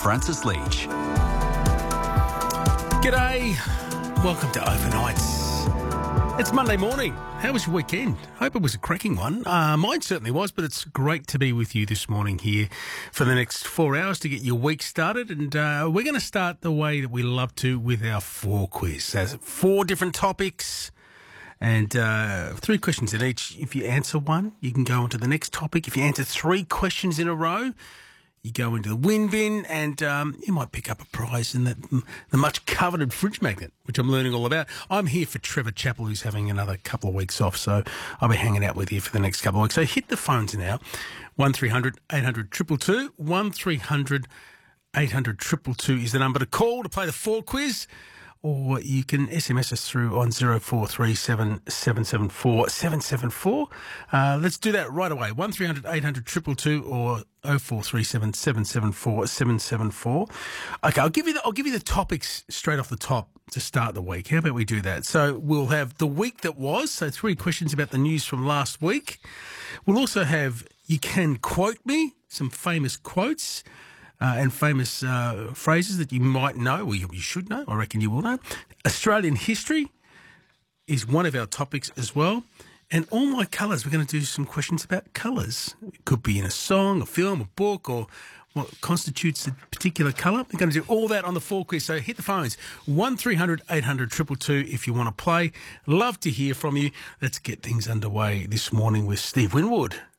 Francis Leach. G'day. Welcome to Overnights. It's Monday morning. How was your weekend? Hope it was a cracking one. Mine certainly was, but it's great to be with you this morning here for the next 4 hours to get your week started. And we're going to start the way that we love to with our 4 quiz. There's 4 different topics and 3 questions in each. If you answer one, you can go on to the next topic. If you answer 3 questions in a row, you go into the win bin and you might pick up a prize in the much coveted fridge magnet, which I'm learning all about. I'm here for Trevor Chappell, who's having another couple of weeks off, so I'll be hanging out with you for the next couple of weeks. So hit the phones now, 1300 800 222, 1300 800 222 is the number to call to play the 4 quiz. Or you can SMS us through on 0437 774 774. Let's do that right away. 1300 800 222 or 0437 774 774. Okay, I'll give you the topics straight off the top to start the week. How about we do that? So we'll have the week that was, so 3 questions about the news from last week. We'll also have You Can Quote Me, some famous quotes. And famous phrases that you might know, or you should know, I reckon you will know. Australian history is one of our topics as well. And all my colours, we're going to do some questions about colours. It could be in a song, a film, a book, or what constitutes a particular colour. We're going to do all that on the 4 quiz. So hit the phones, 1300 800 222 if you want to play. Love to hear from you. Let's get things underway this morning with Steve Winwood.